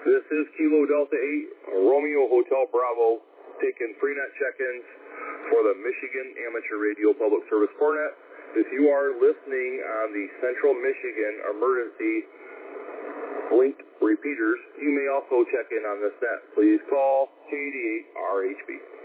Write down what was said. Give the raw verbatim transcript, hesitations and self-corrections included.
This is Kilo Delta eight, Romeo Hotel Bravo, taking free net check-ins for the Michigan Amateur Radio Public Service Cornet. If you are listening on the Central Michigan Emergency linked repeaters, you may also check in on this net. Please call K eighty-eight R H B.